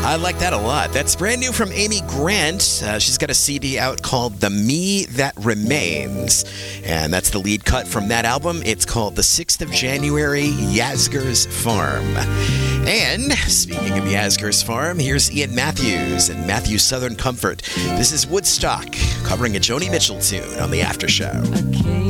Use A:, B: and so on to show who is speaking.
A: I like that a lot. That's brand new from Amy Grant. She's got a CD out called The Me That Remains. And that's the lead cut from that album. It's called The 6th of January, Yasgur's Farm. And speaking of Yasgur's Farm, here's Ian Matthews and Matthews Southern Comfort. This is Woodstock, covering a Joni Mitchell tune on The After Show.